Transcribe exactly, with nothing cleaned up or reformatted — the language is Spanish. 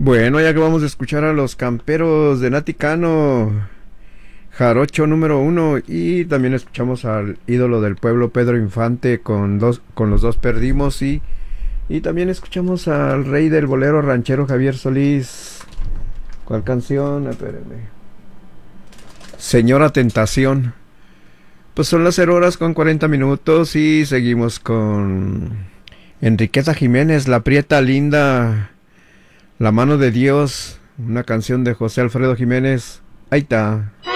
Bueno, ya que vamos a escuchar a los camperos de Naticano, Jarocho número uno, y también escuchamos al ídolo del pueblo Pedro Infante con dos, con los dos perdimos, y, y también escuchamos al rey del bolero ranchero Javier Solís. ¿Cuál canción? Espérenme. Señora Tentación. Pues son las cero horas con cuarenta minutos y seguimos con Enriqueta Jiménez, La Prieta Linda, La Mano de Dios, una canción de José Alfredo Jiménez. Ahí está.